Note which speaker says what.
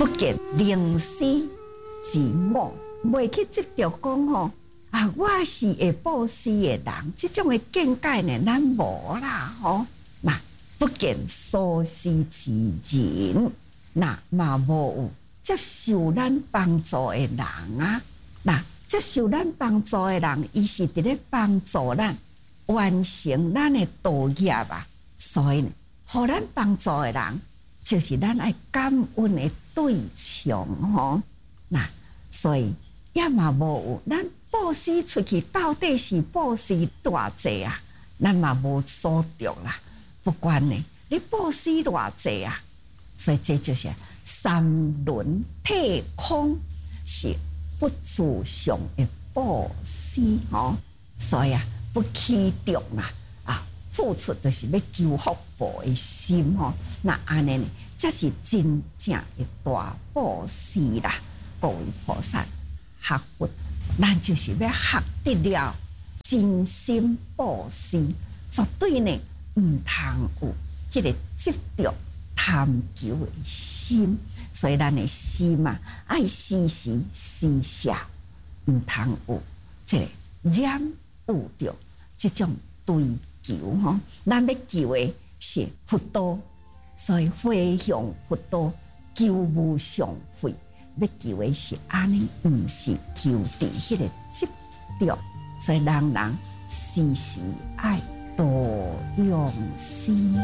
Speaker 1: 不见灵施之我，袂去执着讲吼啊，我是会布施的人，这种的见解呢，咱无啦吼。那不见所施之人，那嘛无有接受咱帮助的人啊。那接受咱帮助的人，伊是伫咧帮助咱完成咱的道业啊。所以呢，互咱帮助的人，就是咱爱感恩的对象吼。那所以也嘛无有咱布施出去，到底是布施偌济啊？咱嘛无所着啦。不管呢，你布施偌济啊？所以这就是三轮体空，是不自相的布施吼。所以啊，不起重啊，付出就是要求福报的心吼。那安尼呢，这是真正的大布施啦。各位菩萨学佛，咱就是要学得了真心布施，绝对呢唔通有迄个执着贪求的心。所以咱的心嘛，爱时时施舍，唔通有这个染有着这种追求吼。咱要求的是佛道，所以回向佛道，求无上慧。要求的是安尼，唔是求伫迄个执着。所以人人时时爱多用心。